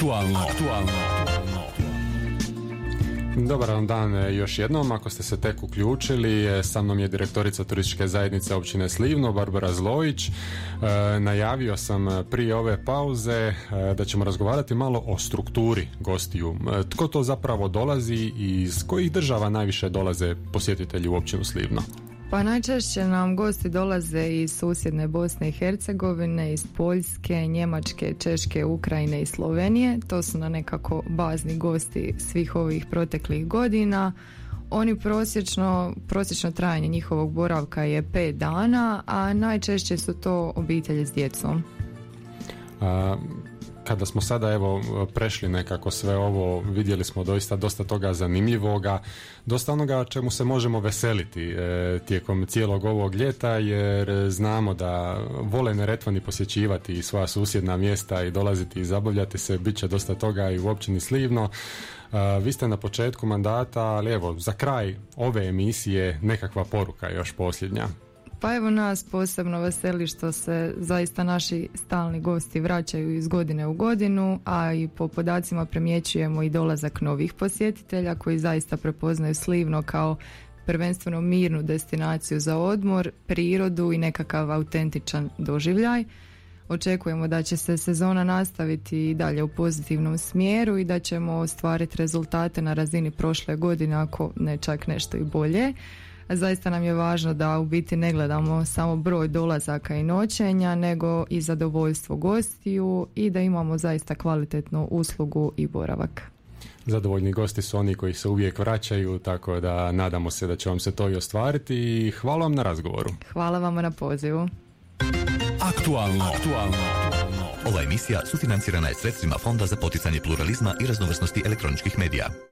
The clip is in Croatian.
Aktualno. Dobar dan još jednom, ako ste se tek uključili, sa mnom je direktorica turističke zajednice općine Slivno, Barbara Zlojić. Najavio sam prije ove pauze da ćemo razgovarati malo o strukturi gostiju. Tko to zapravo dolazi i iz kojih država najviše dolaze posjetitelji u općinu Slivno? Pa najčešće nam gosti dolaze iz susjedne Bosne i Hercegovine, iz Poljske, Njemačke, Češke, Ukrajine i Slovenije. To su na nekako bazni gosti svih ovih proteklih godina. Oni prosječno trajanje njihovog boravka je 5 dana, a najčešće su to obitelji s djecom. Kada smo sada prešli nekako sve ovo, vidjeli smo dosta toga zanimljivoga, dosta onoga čemu se možemo veseliti tijekom cijelog ovog ljeta, jer znamo da vole Neretvani posjećivati svoja susjedna mjesta i dolaziti i zabavljati se. Bit će dosta toga i u općini Slivno. Vi ste na početku mandata, ali za kraj ove emisije nekakva poruka još posljednja. Pa nas posebno veseli što se zaista naši stalni gosti vraćaju iz godine u godinu, a i po podacima primjećujemo i dolazak novih posjetitelja koji zaista prepoznaju Slivno kao prvenstveno mirnu destinaciju za odmor, prirodu i nekakav autentičan doživljaj. Očekujemo da će se sezona nastaviti i dalje u pozitivnom smjeru i da ćemo ostvariti rezultate na razini prošle godine, ako ne čak nešto i bolje. Zaista nam je važno da u biti ne gledamo samo broj dolazaka i noćenja, nego i zadovoljstvo gostiju i da imamo zaista kvalitetnu uslugu i boravak. Zadovoljni gosti su oni koji se uvijek vraćaju, tako da nadamo se da će vam se to i ostvariti i hvala vam na razgovoru. Hvala vam na pozivu. Aktualno. Ova emisija sufinancirana je sredstvima Fonda za poticanje pluralizma i raznovrsnosti elektroničkih medija.